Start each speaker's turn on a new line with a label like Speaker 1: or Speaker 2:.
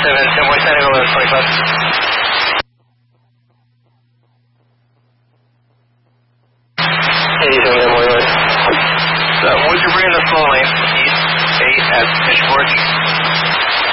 Speaker 1: 10 West San Diego 1125. Would you bring in the flow lane east 8 at Fish Forge?